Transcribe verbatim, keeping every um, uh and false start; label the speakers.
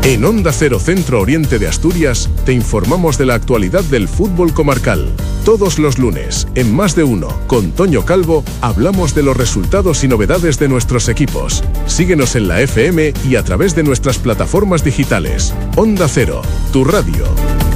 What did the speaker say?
Speaker 1: En Onda Cero Centro Oriente de Asturias te informamos de la actualidad del fútbol comarcal. Todos los lunes, en Más de Uno, con Toño Calvo, hablamos de los resultados y novedades de nuestros equipos. Síguenos en la F M y a través de nuestras plataformas digitales. Onda Cero, tu radio.